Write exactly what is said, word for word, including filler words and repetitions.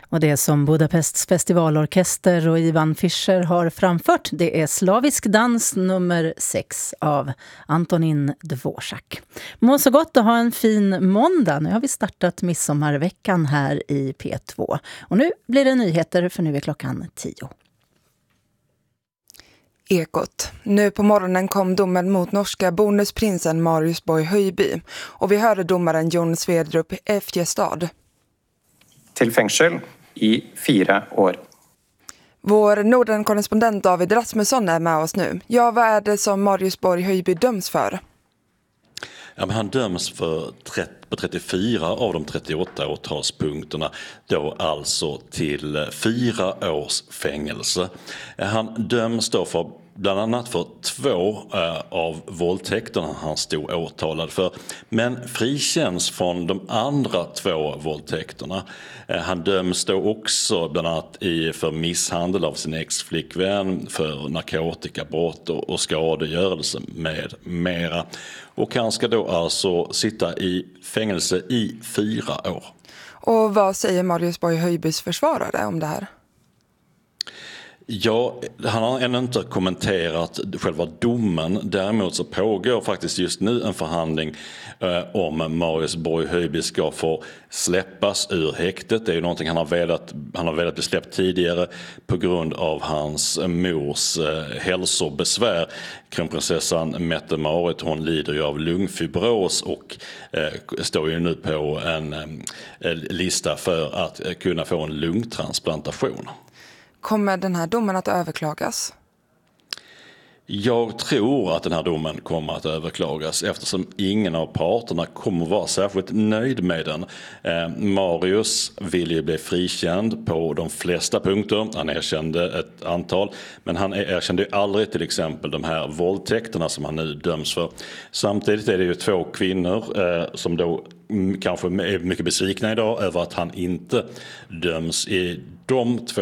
Och det som Budapests festivalorkester och Ivan Fischer har framfört, det är Slavisk dans nummer sex av Antonin Dvorak. Må så gott att ha en fin måndag. Nu har vi startat midsommarveckan här i P två. Och nu blir det nyheter, för nu är klockan tio. Ekot. Nu på morgonen kom domen mot norska bonusprinsen Marius Borg Høiby. Och vi hörde domaren Jon Svedrup Fjestad. Till fängelse i fyra år. Vår Norden-korrespondent David Rasmusson är med oss nu. Ja, vad är det som Marius Borg Høiby döms för? Ja, men han döms för på trettiofyra av de trettioåtta åtalspunkterna, då alltså till fyra års fängelse. Han döms då för bland annat för två eh, av våldtäkterna han stod åtalad för, men frikänns från de andra två våldtäkterna. Eh, han döms då också bland annat i, för misshandel av sin ex-flickvän, för narkotikabrott och, och skadegörelse med mera. Och han ska då alltså sitta i fängelse i fyra år. Och vad säger Marius Borg Høibys försvarare om det här? Ja, han har ännu inte kommenterat själva domen. Däremot så pågår faktiskt just nu en förhandling eh, om Marius Borg Høiby ska få släppas ur häktet. Det är ju någonting han har velat, han har velat bli släppt tidigare på grund av hans mors eh, hälsobesvär. Kronprinsessan Mette-Marit, hon lider ju av lungfibros och eh, står ju nu på en eh, lista för att eh, kunna få en lungtransplantation. Kommer den här domen att överklagas? Jag tror att den här domen kommer att överklagas eftersom ingen av parterna kommer att vara särskilt nöjd med den. Eh, Marius vill ju bli frikänd på de flesta punkter. Han erkände ett antal, men han erkände ju aldrig till exempel de här våldtäkterna som han nu döms för. Samtidigt är det ju två kvinnor eh, som då kanske är mycket besvikna idag över att han inte döms i de två